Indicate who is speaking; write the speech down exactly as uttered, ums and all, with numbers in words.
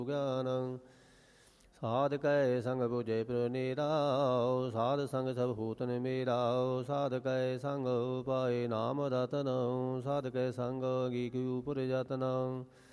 Speaker 1: ਗਿਆਨੰ ਸਾਧ ਕੈ ਸੰਗ ਬੁਝੈ ਪ੍ਰਨੀਰਾਉ ਸਾਧ ਸੰਗ ਸਭ ਹੂਤ ਨਿਮੀਰਾਉ ਸਾਧ ਕੈ ਸੰਗ ਪਾਏ ਨਾਮ ਰਤਨੰ ਸਾਧ ਕੈ ਸੰਗ ਗੀ ਕਿਉ ਪੁਰ ਜਤਨੰ